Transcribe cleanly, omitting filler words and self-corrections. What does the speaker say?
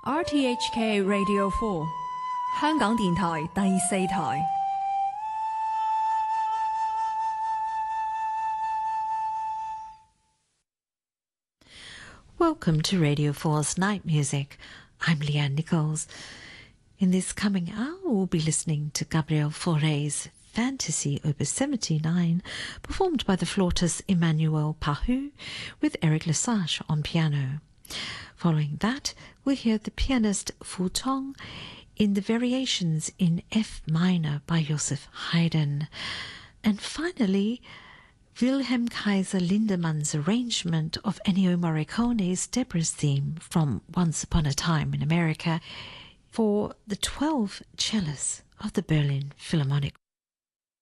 RTHK Radio 4香港電台第四台。 Welcome to Radio 4's Night Music. I'm Leanne Nichols. In this coming hour, we'll be listening to Gabriel Fauré's Fantasy Opus 79, performed by the flautist Emmanuel Pahu, with Eric Lesage on piano. Following that, we'll hear the pianist Fu Tong in the Variations in F minor by Joseph Haydn. And finally, Wilhelm Kaiser Lindemann's arrangement of Ennio Morricone's Deborah's theme from Once Upon a Time in America for the 12 cellists of the Berlin Philharmonic